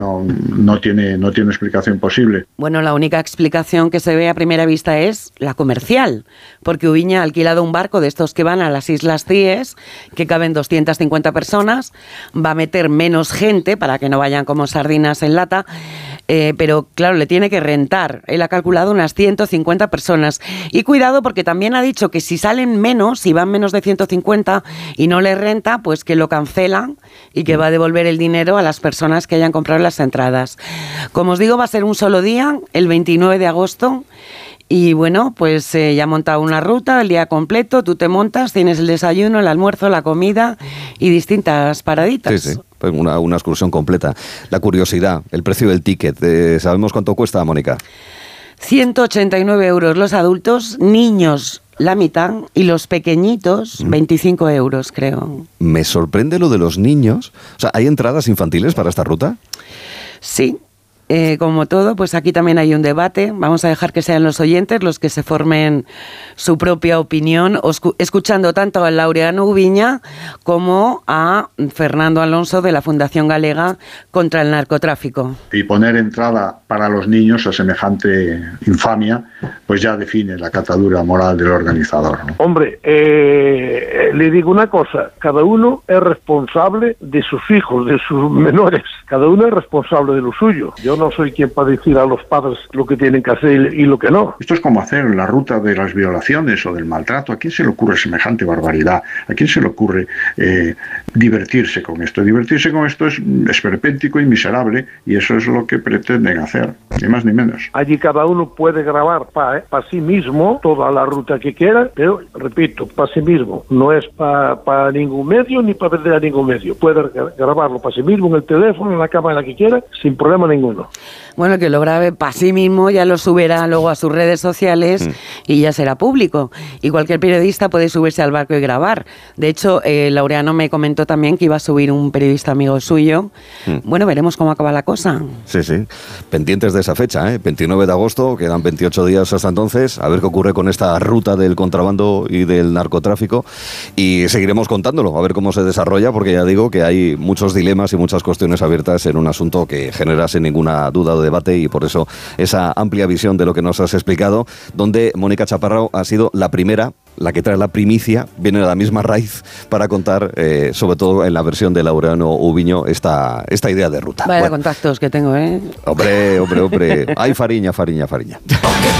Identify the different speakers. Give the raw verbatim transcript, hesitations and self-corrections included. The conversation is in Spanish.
Speaker 1: No, no tiene, no tiene explicación posible.
Speaker 2: Bueno, la única explicación que se ve a primera vista es la comercial, porque Ubiña ha alquilado un barco de estos que van a las Islas Cíes, que caben doscientas cincuenta personas, va a meter menos gente para que no vayan como sardinas en lata, eh, pero claro, le tiene que rentar. Él ha calculado unas ciento cincuenta personas. Y cuidado, porque también ha dicho que si salen menos, si van menos de ciento cincuenta y no le renta, pues que lo cancelan y que va a devolver el dinero a las personas que hayan comprado las entradas. Como os digo, va a ser un solo día, el veintinueve de agosto, y bueno, pues eh, ya ha montado una ruta, el día completo, tú te montas, tienes el desayuno, el almuerzo, la comida y distintas paraditas.
Speaker 3: Sí, sí, pues una, una excursión completa. La curiosidad, el precio del ticket, eh, ¿sabemos cuánto cuesta, Mónica?
Speaker 2: ciento ochenta y nueve euros los adultos, niños la mitad y los pequeñitos veinticinco euros, creo.
Speaker 3: Me sorprende lo de los niños. O sea, ¿hay entradas infantiles para esta ruta?
Speaker 2: Sí. Eh, como todo, pues aquí también hay un debate. Vamos a dejar que sean los oyentes los que se formen su propia opinión, escuchando tanto a Laureano Ubiña como a Fernando Alonso de la Fundación Galega contra el Narcotráfico.
Speaker 1: Y poner entrada para los niños a semejante infamia, pues ya define la catadura moral del organizador, ¿no?
Speaker 4: Hombre, eh, le digo una cosa, cada uno es responsable de sus hijos, de sus menores, cada uno es responsable de lo suyo. Yo no soy quien para decir a los padres lo que tienen que hacer y lo que no.
Speaker 1: Esto es como hacer la ruta de las violaciones o del maltrato. ¿A quién se le ocurre semejante barbaridad? ¿A quién se le ocurre eh, divertirse con esto? Divertirse con esto es esperpéntico y miserable, y eso es lo que pretenden hacer, ni más ni menos.
Speaker 4: Allí cada uno puede grabar para eh, pa sí mismo toda la ruta que quiera, pero, repito, para sí mismo. No es para pa ningún medio ni para vender a ningún medio. Puede grabarlo para sí mismo en el teléfono, en la cámara, en la que quiera, sin problema ninguno.
Speaker 2: Bueno, que lo grabe para sí mismo, ya lo subirá luego a sus redes sociales mm. y ya será público. Y cualquier periodista puede subirse al barco y grabar. De hecho, eh, Laureano me comentó también que iba a subir un periodista amigo suyo. Mm. Bueno, veremos cómo acaba la cosa.
Speaker 3: Sí, sí. Pendientes de esa fecha, ¿eh? veintinueve de agosto, quedan veintiocho días hasta entonces. A ver qué ocurre con esta ruta del contrabando y del narcotráfico. Y seguiremos contándolo, a ver cómo se desarrolla, porque ya digo que hay muchos dilemas y muchas cuestiones abiertas en un asunto que genera sin ninguna duda o debate, y por eso esa amplia visión de lo que nos has explicado, donde Mónica Chaparro ha sido la primera, la que trae la primicia, viene de la misma raíz para contar, eh, sobre todo en la versión de Laureano Ubiño, esta, esta idea de ruta.
Speaker 2: Vaya
Speaker 3: bueno.
Speaker 2: contactos que tengo, ¿eh?
Speaker 3: Hombre, hombre, hombre. Ay, fariña, fariña, fariña.